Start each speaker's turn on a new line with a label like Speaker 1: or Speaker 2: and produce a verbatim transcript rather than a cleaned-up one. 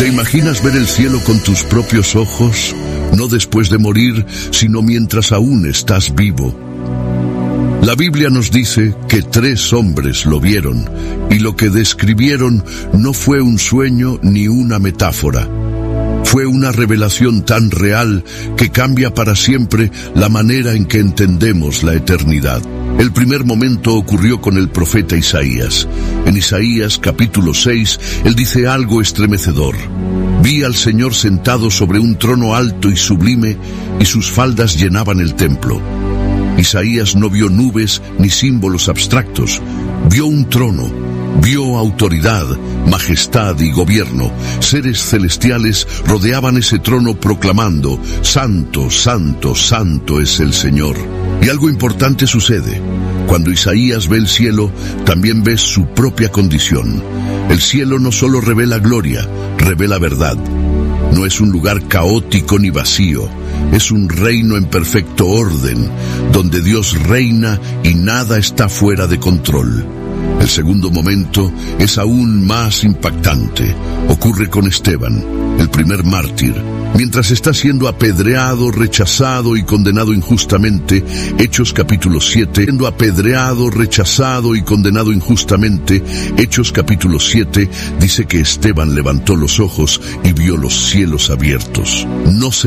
Speaker 1: ¿Te imaginas ver el cielo con tus propios ojos? No después de morir, sino mientras aún estás vivo. La Biblia nos dice que tres hombres lo vieron, y lo que describieron no fue un sueño ni una metáfora. Fue una revelación tan real que cambia para siempre la manera en que entendemos la eternidad. El primer momento ocurrió con el profeta Isaías. En Isaías capítulo seis, él dice algo estremecedor. Vi al Señor sentado sobre un trono alto y sublime, y sus faldas llenaban el templo. Isaías no vio nubes ni símbolos abstractos, vio un trono, vio autoridad, majestad y gobierno. Seres celestiales rodeaban ese trono proclamando, Santo, Santo, Santo es el Señor. Y algo importante sucede. Cuando Isaías ve el cielo, también ve su propia condición. El cielo no solo revela gloria, revela verdad. No es un lugar caótico ni vacío, es un reino en perfecto orden, donde Dios reina y nada está fuera de control. El segundo momento es aún más impactante. Ocurre con Esteban, el primer mártir. Mientras está siendo apedreado, rechazado y condenado injustamente, Hechos capítulo siete, siendo apedreado, rechazado y condenado injustamente, Hechos capítulo siete, dice que Esteban levantó los ojos y vio los cielos abiertos. No se